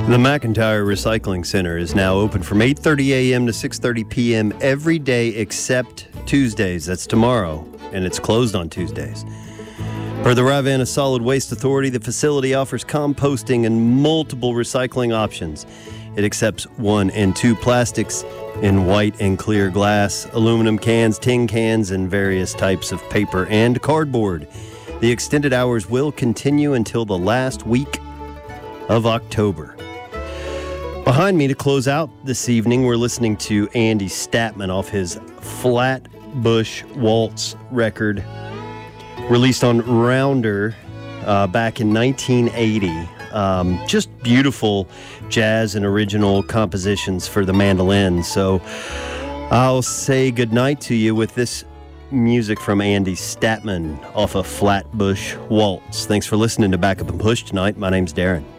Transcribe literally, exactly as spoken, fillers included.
The McIntyre Recycling Center is now open from eight thirty a.m. to six thirty p.m. every day except Tuesdays. That's tomorrow, and it's closed on Tuesdays. Per the Ravenna Solid Waste Authority, the facility offers composting and multiple recycling options. It accepts one and two plastics in white and clear glass, aluminum cans, tin cans, and various types of paper and cardboard. The extended hours will continue until the last week of October. Behind me to close out this evening, we're listening to Andy Statman off his Flatbush Waltz record, released on Rounder uh, back in nineteen eighty. Um, just beautiful jazz and original compositions for the mandolin. So I'll say goodnight to you with this music from Andy Statman off of Flatbush Waltz. Thanks for listening to Back Up and Push tonight. My name's Darren.